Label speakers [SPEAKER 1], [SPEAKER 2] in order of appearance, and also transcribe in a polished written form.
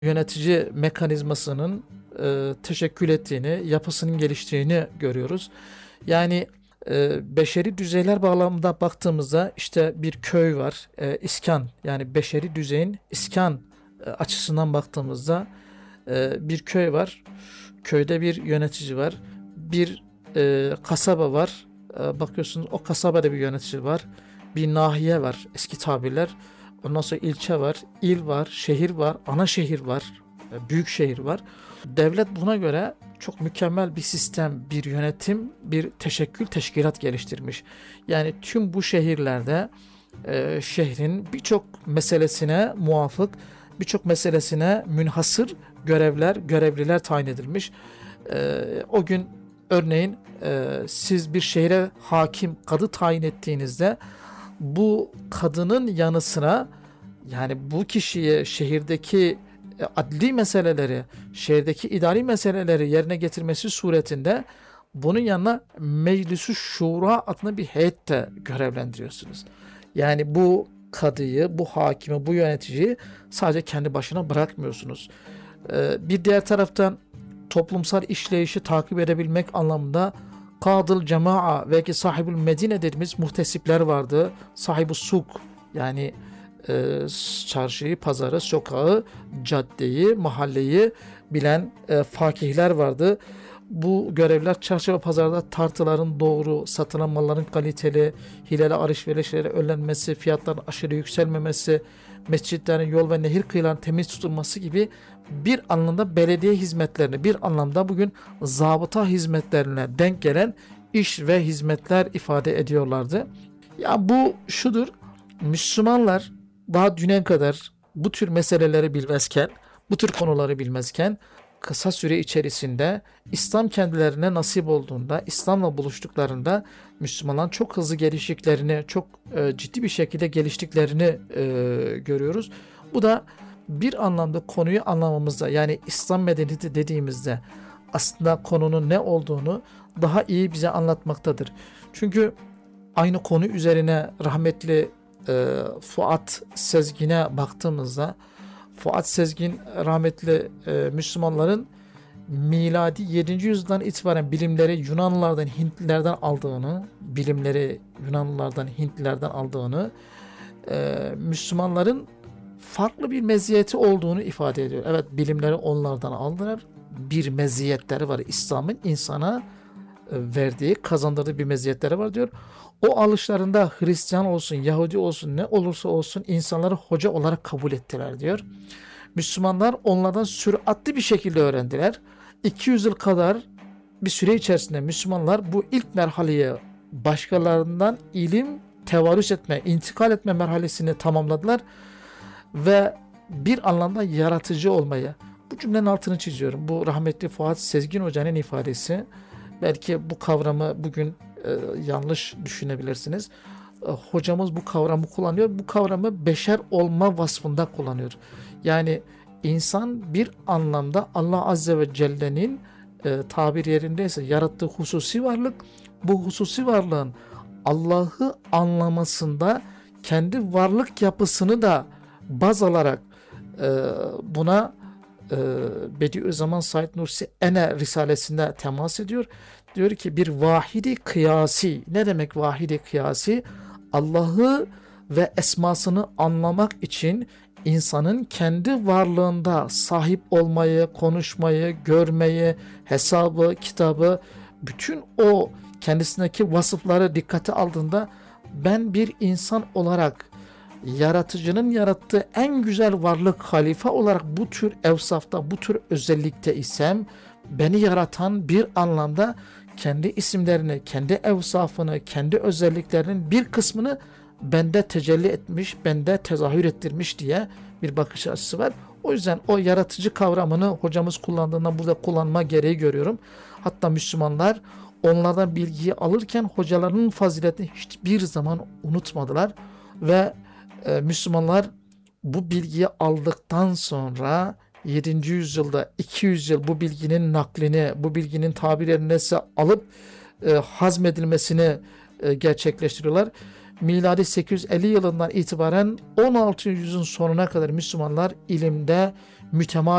[SPEAKER 1] yönetici mekanizmasının teşekkül ettiğini, yapısının geliştiğini görüyoruz. Yani beşeri düzeyler bağlamında baktığımızda işte bir köy var, iskan, yani beşeri düzeyin iskan açısından baktığımızda bir köy var, köyde bir yönetici var, bir kasaba var, bakıyorsunuz o kasabada bir yönetici var, bir nahiye var eski tabirler. Ondan sonra ilçe var, il var, şehir var, ana şehir var, büyük şehir var. Devlet buna göre çok mükemmel bir sistem, bir yönetim, bir teşekkül teşkilat geliştirmiş. Yani tüm bu şehirlerde şehrin birçok meselesine muvafık, birçok meselesine münhasır görevler, görevliler tayin edilmiş. O gün örneğin siz bir şehre hakim, kadı tayin ettiğinizde bu kadının yanı sıra yani bu kişiye şehirdeki adli meseleleri, şehirdeki idari meseleleri yerine getirmesi suretinde bunun yanına Meclis-i Şura adına bir heyet de görevlendiriyorsunuz. Yani bu kadıyı, bu hakimi, bu yöneticiyi sadece kendi başına bırakmıyorsunuz. Bir diğer taraftan toplumsal işleyişi takip edebilmek anlamında Kadıl Cema'a ve ki sahibül Medine dediğimiz muhtesipler vardı. Sahibi Suk, yani çarşıyı, pazarı, sokağı, caddeyi, mahalleyi bilen fakihler vardı. Bu görevler çarşı ve pazarda tartıların doğru, satılan malların kaliteli, hileli alışverişlere önlenmesi, fiyatların aşırı yükselmemesi, mescitlerin, yol ve nehir kıyılarının temiz tutulması gibi bir anlamda belediye hizmetlerine, bir anlamda bugün zabıta hizmetlerine denk gelen iş ve hizmetler ifade ediyorlardı. Ya bu şudur, Müslümanlar daha düne kadar bu tür meseleleri bilmezken, bu tür konuları bilmezken kısa süre içerisinde İslam kendilerine nasip olduğunda, İslam'la buluştuklarında Müslümanların çok hızlı geliştiklerini, çok ciddi bir şekilde geliştiklerini görüyoruz. Bu da bir anlamda konuyu anlamamızda, yani İslam medeniyeti dediğimizde aslında konunun ne olduğunu daha iyi bize anlatmaktadır. Çünkü aynı konu üzerine rahmetli Fuat Sezgin'e baktığımızda, Fuat Sezgin rahmetli Müslümanların miladi 7. yüzyıldan itibaren bilimleri Yunanlılardan, Hintlilerden aldığını, bilimleri Yunanlılardan, Hintlilerden aldığını, Müslümanların farklı bir meziyeti olduğunu ifade ediyor. Evet, bilimleri onlardan aldılar. Bir meziyetleri var. İslam'ın insana verdiği, kazandırdığı bir meziyetleri var diyor. O alışlarında Hristiyan olsun, Yahudi olsun, ne olursa olsun insanları hoca olarak kabul ettiler diyor. Müslümanlar onlardan süratli bir şekilde öğrendiler. 200 yıl kadar bir süre içerisinde Müslümanlar bu ilk merhaleyi, başkalarından ilim tevarüs etme, intikal etme merhalesini tamamladılar ve bir anlamda yaratıcı olmayı, bu cümlenin altını çiziyorum. Bu rahmetli Fuat Sezgin Hoca'nın ifadesi. Belki bu kavramı bugün yanlış düşünebilirsiniz. Hocamız bu kavramı kullanıyor. Bu kavramı beşer olma vasfında kullanıyor. Yani insan bir anlamda Allah Azze ve Celle'nin tabir yerindeyse yarattığı hususi varlık, bu hususi varlığın Allah'ı anlamasında kendi varlık yapısını da baz alarak buna Bediüzzaman Said Nursi Ene Risalesinde temas ediyor. Diyor ki bir vahidi kıyasi. Ne demek vahidi kıyasi? Allah'ı ve esmasını anlamak için insanın kendi varlığında sahip olmayı, konuşmayı, görmeyi, hesabı, kitabı, bütün o kendisindeki vasıfları dikkate aldığında ben bir insan olarak yaratıcının yarattığı en güzel varlık halife olarak bu tür evsafta, bu tür özellikte isem, beni yaratan bir anlamda kendi isimlerini, kendi evsafını, kendi özelliklerinin bir kısmını bende tecelli etmiş, bende tezahür ettirmiş diye bir bakış açısı var. O yüzden o yaratıcı kavramını hocamız kullandığından burada kullanma gereği görüyorum. Hatta Müslümanlar onlardan bilgiyi alırken hocalarının faziletini hiçbir zaman unutmadılar ve Müslümanlar bu bilgiyi aldıktan sonra 7. yüzyılda 200 yıl bu bilginin naklini, bu bilginin tabirlerine alıp hazmedilmesini gerçekleştiriyorlar. Miladi 850 yılından itibaren 16. yüzyılın sonuna kadar Müslümanlar ilimde mütemadiyen